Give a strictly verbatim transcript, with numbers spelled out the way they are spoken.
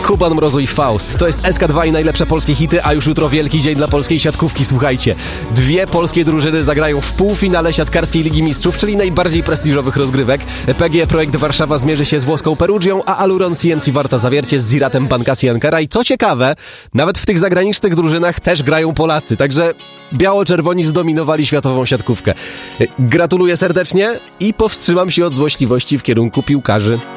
Kuban Mrozu i Faust. To jest S K dwa i najlepsze polskie hity, a już jutro wielki dzień dla polskiej siatkówki. Słuchajcie, dwie polskie drużyny zagrają w półfinale siatkarskiej Ligi Mistrzów, czyli najbardziej prestiżowych rozgrywek. P G E Projekt Warszawa zmierzy się z włoską Perugią, a Aluron C M C Warta Zawiercie z Ziratem Pankasi Ankara. I co ciekawe, nawet w tych zagranicznych drużynach też grają Polacy, także biało-czerwoni zdominowali światową siatkówkę. Gratuluję serdecznie i powstrzymam się od złośliwości w kierunku piłkarzy.